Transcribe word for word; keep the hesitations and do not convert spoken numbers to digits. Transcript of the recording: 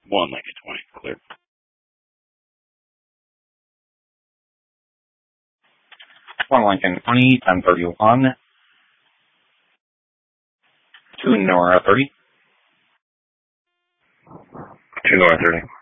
One Lincoln twenty, clear. One Lincoln twenty, ten thirty-one. Two Nora thirty. Two Nora thirty.